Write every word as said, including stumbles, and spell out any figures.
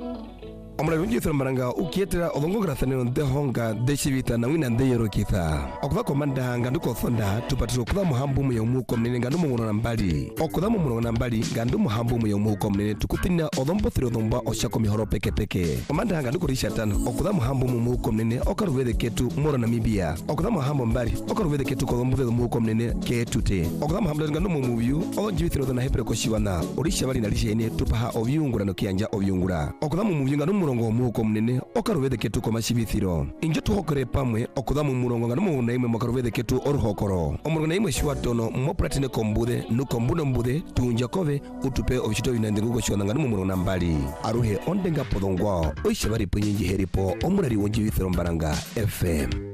Omra runji maranga ukietera odongo grathane de honga de chivita na wina de yorokitha. Okuda komanda ngandu kofonda tupatiro kuda muhambu mu yomu komnene ngandu mu na mbali. Okuda mu mu na mbali ngandu muhambu mu yomu komnene tukutina odombo thiro domba oshako mihoro peke peke. Komanda ngandu korisha tan okuda muhambu mu komnene okaruwede ketu moro Namibia. Okuda muhambu mbali okaruwede ketu kodombo thiro mu komnene ketute. Okuda muhambu ngandu mu mubiu odonji thiro na hepre koshiwana orisha bali na lishene tupaha obyungura no kiyanja obyungura. Okuda mu mubiu ngandu murongo muko mnene okaruwede ketu ko mashibithiro injo tuhokore pamwe okuda mu murongo ngano mu naime makaruwede ketu oruhokoro omurongo naime shwatono mo pratine kombude nukombuno mbude tunja kove utupe obishito binande ngugo shwana ngano mu murongo nambali aruhe ondenga podongwa oishabari punyinji heripo omurari wonji bithiro mbaranga F M.